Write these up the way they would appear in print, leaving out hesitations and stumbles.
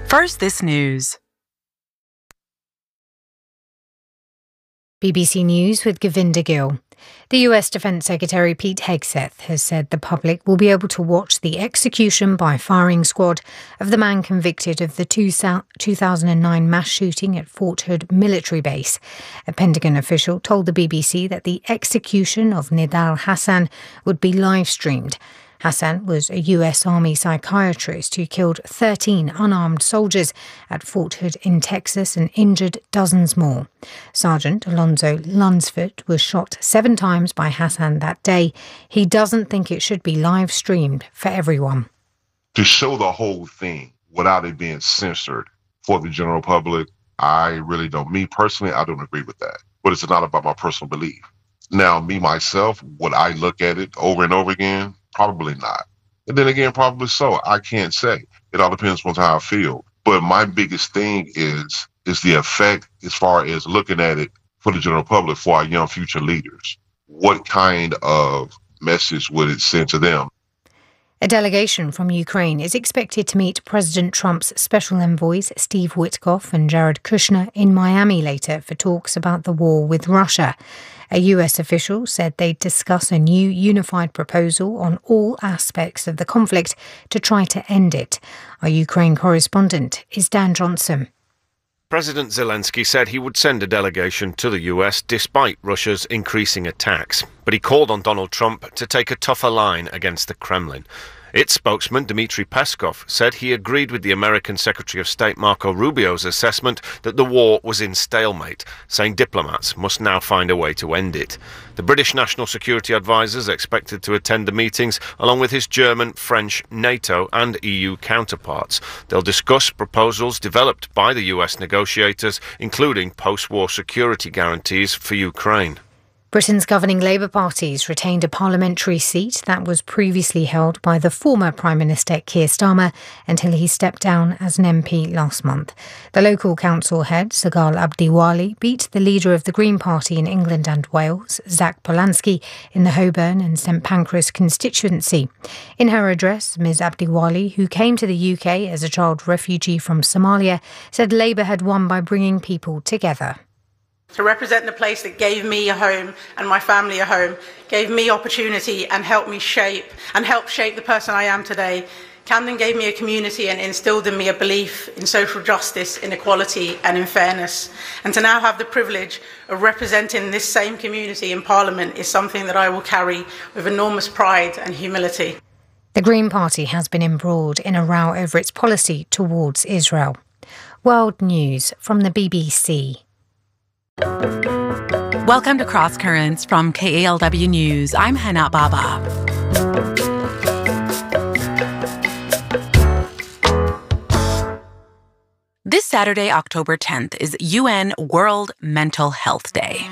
First This News. BBC News with Govinda Gill. The US Defence Secretary Pete Hegseth has said the public will be able to watch the execution by firing squad of the man convicted of the 2009 mass shooting at Fort Hood military base. A Pentagon official told the BBC that the execution of Nidal Hassan would be live-streamed. Hassan was a US Army psychiatrist who killed 13 unarmed soldiers at Fort Hood in Texas and injured dozens more. Sergeant Alonzo Lunsford was shot 7 times by Hassan that day. He doesn't think it should be live streamed for everyone. To show the whole thing without it being censored for the general public, I really don't. Me personally, I don't agree with that. But it's not about my personal belief. Now, me, myself, would I look at it over and over again? Probably not. And then again, probably so. I can't say. It all depends on how I feel. But my biggest thing is the effect as far as looking at it for the general public, for our young future leaders. What kind of message would it send to them? A delegation from Ukraine is expected to meet President Trump's special envoys Steve Witkoff and Jared Kushner in Miami later for talks about the war with Russia. A US official said they'd discuss a new unified proposal on all aspects of the conflict to try to end it. Our Ukraine correspondent is Dan Johnson. President Zelensky said he would send a delegation to the US despite Russia's increasing attacks, but he called on Donald Trump to take a tougher line against the Kremlin. Its spokesman, Dmitry Peskov, said he agreed with the American Secretary of State Marco Rubio's assessment that the war was in stalemate, saying diplomats must now find a way to end it. The British National Security Advisor is expected to attend the meetings along with his German, French, NATO and EU counterparts. They'll discuss proposals developed by the US negotiators, including post-war security guarantees for Ukraine. Britain's governing Labour parties retained a parliamentary seat that was previously held by the former Prime Minister Keir Starmer until he stepped down as an MP last month. The local council head, Sagal Abdiwali, beat the leader of the Green Party in England and Wales, Zach Polanski, in the Holborn and St Pancras constituency. In her address, Ms Abdiwali, who came to the UK as a child refugee from Somalia, said Labour had won by bringing people together. To represent the place that gave me a home and my family a home, gave me opportunity and helped shape the person I am today. Camden gave me a community and instilled in me a belief in social justice, in equality and in fairness. And to now have the privilege of representing this same community in Parliament is something that I will carry with enormous pride and humility. The Green Party has been embroiled in a row over its policy towards Israel. World News from the BBC. Welcome to Cross Currents from KALW News. I'm Hana Baba. This Saturday, October 10th, is UN World Mental Health Day.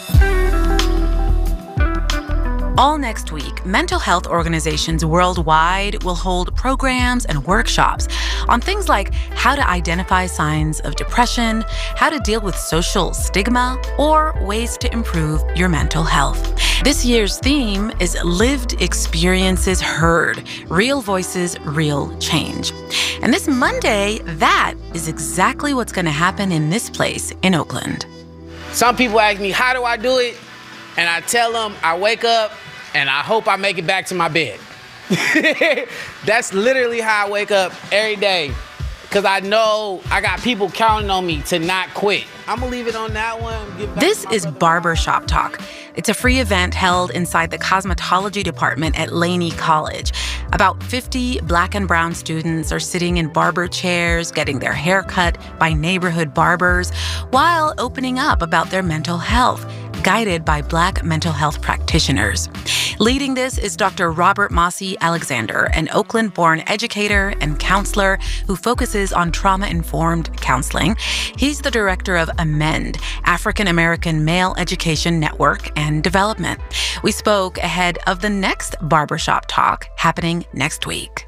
All next week, mental health organizations worldwide will hold programs and workshops on things like how to identify signs of depression, how to deal with social stigma, or ways to improve your mental health. This year's theme is Lived Experiences Heard, Real Voices, Real Change. And this Monday, that is exactly what's going to happen in this place in Oakland. Some people ask me, how do I do it? And I tell them I wake up and I hope I make it back to my bed. That's literally how I wake up every day, because I know I got people counting on me to not quit. I'm going to leave it on that one. This is Barbershop Talk. It's a free event held inside the cosmetology department at Laney College. About 50 Black and brown students are sitting in barber chairs, getting their hair cut by neighborhood barbers, while opening up about their mental health, guided by Black mental health practitioners. Leading this is Dr. Robert Mossy Alexander, an Oakland-born educator and counselor who focuses on trauma-informed counseling. He's the director of AMEND, African American Male Education Network and Development. We spoke ahead of the next Barbershop Talk happening next week.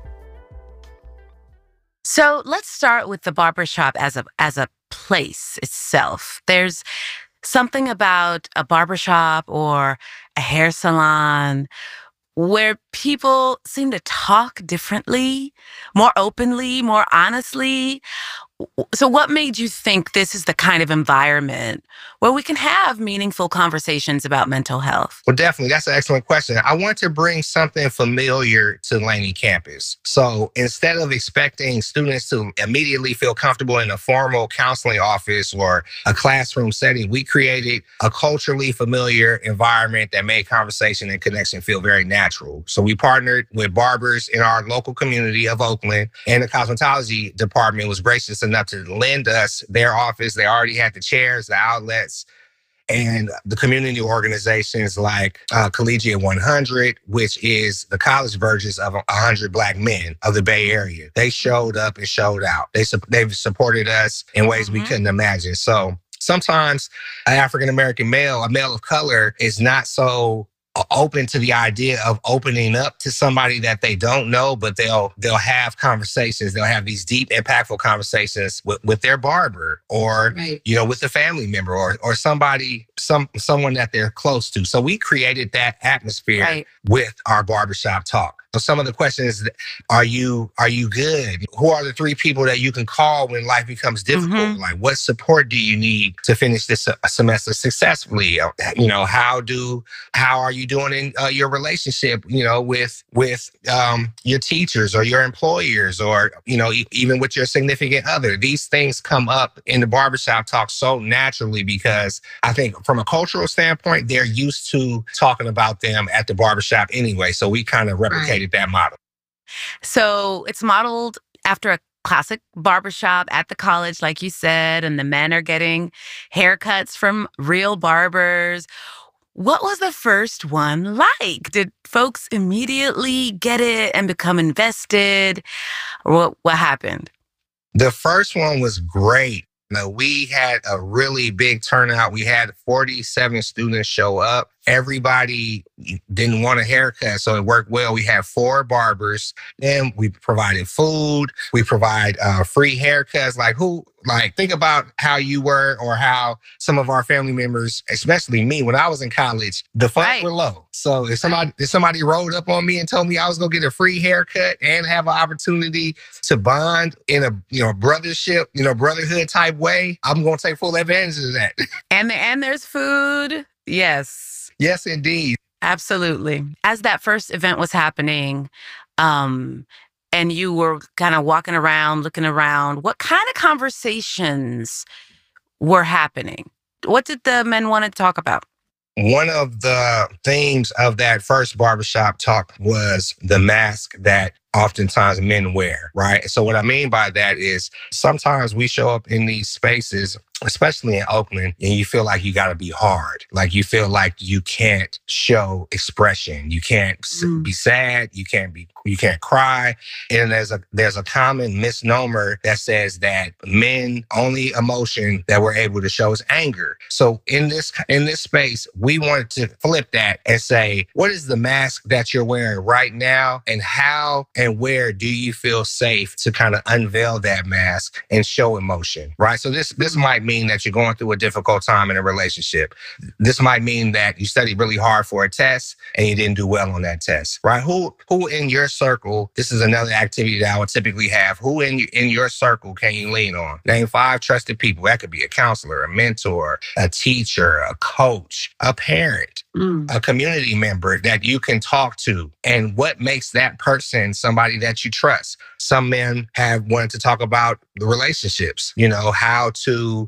So let's start with the barbershop as a place itself. There's something about a barbershop or a hair salon where people seem to talk differently, more openly, more honestly. So, what made you think this is the kind of environment where we can have meaningful conversations about mental health? Well, definitely. That's an excellent question. I want to bring something familiar to Laney campus. So instead of expecting students to immediately feel comfortable in a formal counseling office or a classroom setting, we created a culturally familiar environment that made conversation and connection feel very natural. So we partnered with barbers in our local community of Oakland, and the cosmetology department was gracious enough to lend us their office. They already had the chairs, the outlets, and the community organizations like Collegiate 100, which is the college versions of 100 Black men of the Bay Area. They showed up and showed out. They've supported us in ways we couldn't imagine. So sometimes an African-American male, a male of color, is not so open to the idea of opening up to somebody that they don't know, but they'll have conversations. They'll have these deep, impactful conversations with their barber, or with a family member, or someone that they're close to. So we created that atmosphere with our barbershop talk. So some of the questions: are you good? Who are the 3 people that you can call when life becomes difficult? Like, what support do you need to finish this semester successfully? How are you doing in your relationship? With your teachers or your employers, or even with your significant other. These things come up in the barbershop talk so naturally because I think from a cultural standpoint, they're used to talking about them at the barbershop anyway. So we kind of replicated that model. So it's modeled after a classic barbershop at the college, like you said, and the men are getting haircuts from real barbers. What was the first one like? Did folks immediately get it and become invested? Or what happened? The first one was great. We had a really big turnout. We had 47 students show up. Everybody didn't want a haircut, so it worked well. We had 4 barbers. Then we provided food. We provide free haircuts. Think about how you were, or how some of our family members, especially me, when I was in college, the funds were low. So if somebody rolled up on me and told me I was gonna get a free haircut and have an opportunity to bond in a brothership, brotherhood type way, I'm gonna take full advantage of that. And there's food. Yes. Yes, indeed. Absolutely. As that first event was happening, and you were kind of walking around, looking around, what kind of conversations were happening? What did the men want to talk about? One of the themes of that first barbershop talk was the mask that oftentimes men wear, right? So what I mean by that is sometimes we show up in these spaces, especially in Oakland, and you feel like you got to be hard. Like you feel like you can't show expression. You can't be sad. You can't cry. And there's a common misnomer that says that men only emotion that we're able to show is anger. So in this space, we wanted to flip that and say, what is the mask that you're wearing right now, and how and where do you feel safe to kind of unveil that mask and show emotion, right? So this might mean that you're going through a difficult time in a relationship. This might mean that you studied really hard for a test and you didn't do well on that test, right? Who in your circle, this is another activity that I would typically have, who in your circle can you lean on? Name 5 trusted people. That could be a counselor, a mentor, a teacher, a coach, a parent, a community member that you can talk to. And what makes that person somebody that you trust? Some men have wanted to talk about the relationships, how to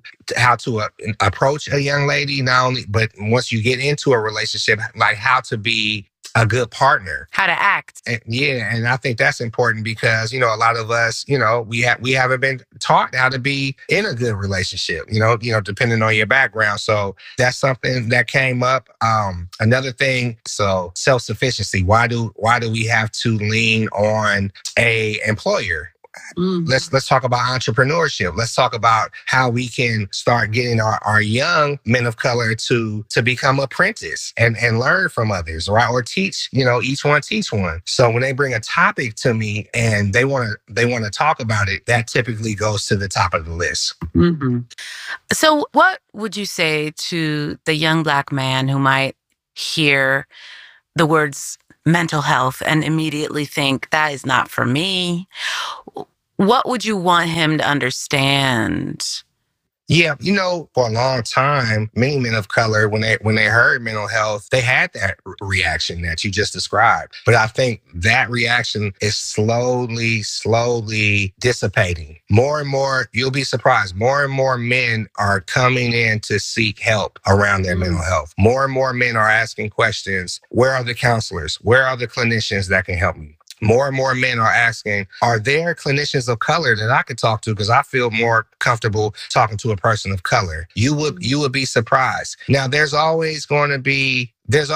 approach a young lady, not only, but once you get into a relationship, like how to be a good partner, how to act. And I think that's important because, a lot of us, we haven't been taught how to be in a good relationship, depending on your background. So that's something that came up. Another thing, so self-sufficiency. Why do we have to lean on a employer? Let's talk about entrepreneurship. Let's talk about how we can start getting our young men of color to become apprentice and learn from others, right? Or teach, each one teach one. So when they bring a topic to me and they want to talk about it, that typically goes to the top of the list. Mm-hmm. So what would you say to the young Black man who might hear the words mental health and immediately think, that is not for me, what would you want him to understand? Yeah, for a long time, many men of color, when they heard mental health, they had that reaction that you just described. But I think that reaction is slowly dissipating. More and more, you'll be surprised, more and more men are coming in to seek help around their mental health. More and more men are asking questions. Where are the counselors? Where are the clinicians that can help me? More and more men are asking, are there clinicians of color that I could talk to? Because I feel more comfortable talking to a person of color. You would be surprised. Now, there's always going to be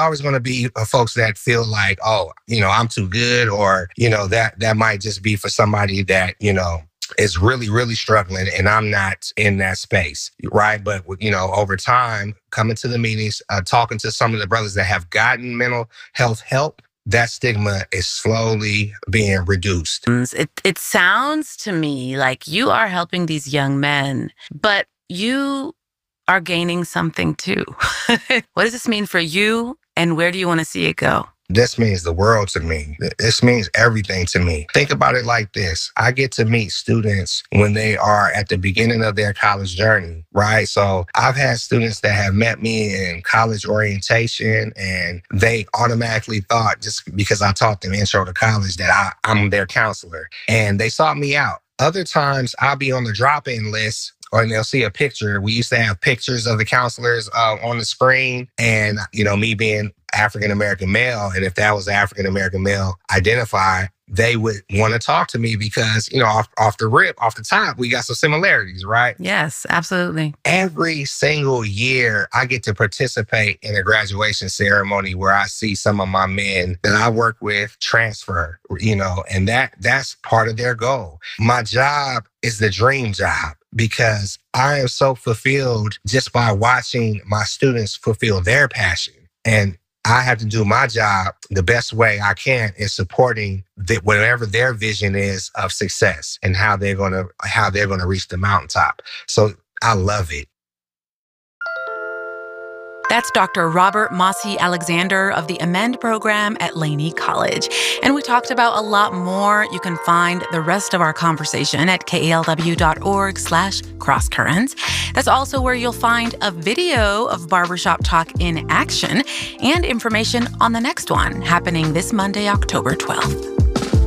folks that feel like, oh, I'm too good, or, that might just be for somebody that, is really, really struggling, and I'm not in that space, right? But, over time, coming to the meetings, talking to some of the brothers that have gotten mental health help, that stigma is slowly being reduced. It sounds to me like you are helping these young men, but you are gaining something too. What does this mean for you, and where do you want to see it go? This means the world to me. This means everything to me. Think about it like this. I get to meet students when they are at the beginning of their college journey, right? So I've had students that have met me in college orientation, and they automatically thought, just because I taught them intro to college, that I'm their counselor, and they sought me out. Other times I'll be on the drop-in list, or they'll see a picture. We used to have pictures of the counselors on the screen, and, me being African-American male, and if that was African-American male identified, they would want to talk to me because, off the top, we got some similarities, right? Yes, absolutely. Every single year, I get to participate in a graduation ceremony where I see some of my men that I work with transfer, and that's part of their goal. My job is the dream job, because I am so fulfilled just by watching my students fulfill their passion. And I have to do my job the best way I can in supporting whatever their vision is of success and how they're gonna reach the mountaintop. So I love it. That's Dr. Robert Mossy Alexander of the Amend program at Laney College. And we talked about a lot more. You can find the rest of our conversation at kalw.org/crosscurrents. That's also where you'll find a video of Barbershop Talk in action and information on the next one happening this Monday, October 12th.